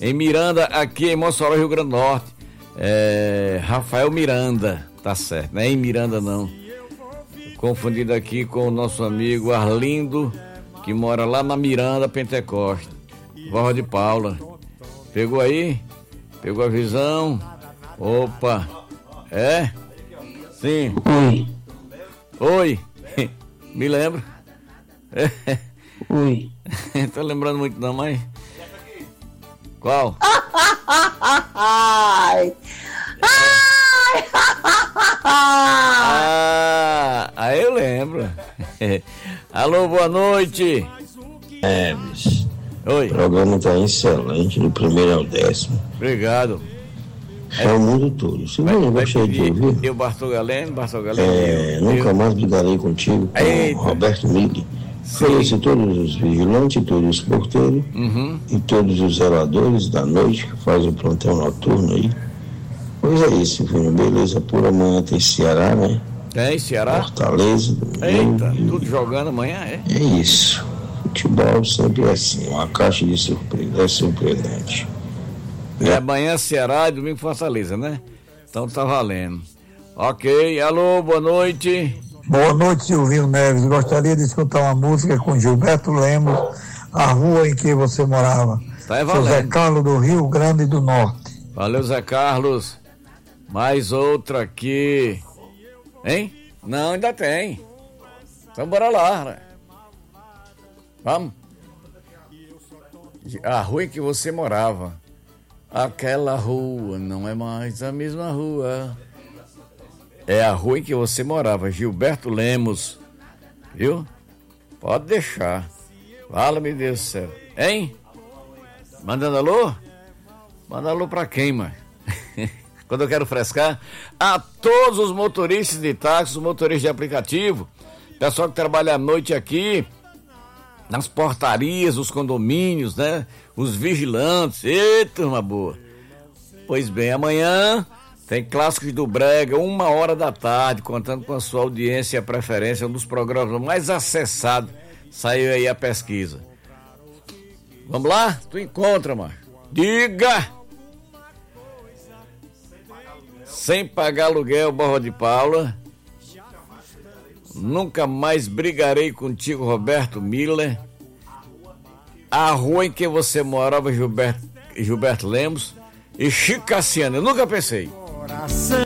em Miranda, aqui em Mossoró, Rio Grande do Norte. Rafael Miranda, tá certo, não é em Miranda não. Confundido aqui com o nosso amigo Arlindo, que mora lá na Miranda, Pentecoste, Barra de Paula. Pegou aí? Pegou a visão? Opa! É? Sim. Oi. Me lembra? Oi. Tô lembrando muito não, mas... Qual? Aí eu lembro. Alô, boa noite. Bicho. Oi. O programa tá excelente, do primeiro ao 10º. Obrigado. É o mundo todo. Se não gostei de ouvir. Eu, Bartol Galeno. Nunca mais brigarei contigo, com Eita. Roberto Mille. Conheço todos os vigilantes, todos os porteiros e todos os zeladores da noite que fazem o plantão noturno aí. Pois é isso, filho. Beleza, por amanhã tem Ceará, né? Tem Ceará? Fortaleza, Eita, tudo jogando amanhã, é? É isso. Futebol sempre é assim, uma caixa de surpresa, é surpreendente. Amanhã Ceará e domingo Fortaleza, né? Então tá valendo. Ok, alô, boa noite. Boa noite, Silvinho Neves. Gostaria de escutar uma música com Gilberto Lemos, A Rua em que Você Morava. Tá valendo. José Carlos do Rio Grande do Norte. Valeu, Zé Carlos. Mais outra aqui. Hein? Não, ainda tem. Então bora lá, né? Vamos. A rua em que você morava. Aquela rua não é mais a mesma rua. É a rua em que você morava, Gilberto Lemos. Viu? Pode deixar. Fala-me Deus do céu. Hein? Mandando alô? Manda alô pra quem, mano? Quando eu quero frescar, a todos os motoristas de táxi, os motoristas de aplicativo, pessoal que trabalha à noite aqui, nas portarias, os condomínios, né? Os vigilantes. Eita, turma boa. Pois bem, amanhã tem Clássicos do Brega, 1h da tarde, contando com a sua audiência e a preferência, um dos programas mais acessados. Saiu aí a pesquisa. Vamos lá? Tu encontra, mano. Diga! Sem pagar aluguel, Barra de Paula. Nunca mais brigarei contigo, Roberto Miller. A rua em que você morava, Gilberto Lemos. E Chico Cassiano, eu nunca pensei.